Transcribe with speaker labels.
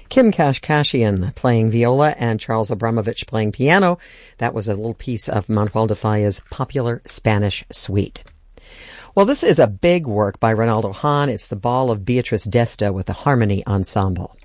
Speaker 1: Kim Kashkashian playing viola and Charles Abramovich playing piano. That was a little piece of Manuel de Falla's popular Spanish suite. Well, this is a big work by Reynaldo Hahn. It's the Ball of Beatrice d'Este with the Harmony Ensemble.